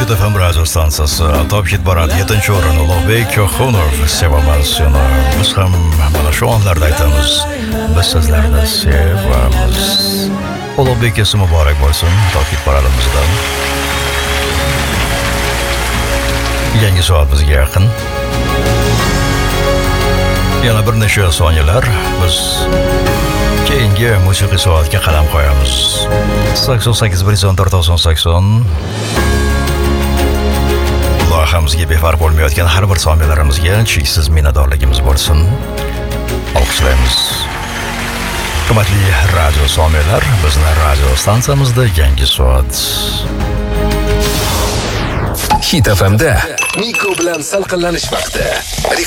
Hit FM radio stansiyasi top hit boradi 7-o'rin Ulug'bek Xonov sevamiz seni. Biz ham mana shu onlarda aytamiz. Biz sizlarni sevamiz. Ulug'bek esi muborak bo'lsin top hit boradimizdan. Yangi soat bizga yaqin. Yana bir necha soniyalar biz keyingi musiqiy soatga qadam qo'yamiz. 88 114 80 loyihamizga befarq bo'lmayotgan har bir soniyalarimizga cheksiz minnatdorligimiz bo'lsin. Olqishlaymiz. Hurmatli radio soniylar, bizning radio stansiyamizda yangi soat. Hit FM'da Miko bilan salqinlanish vaqti.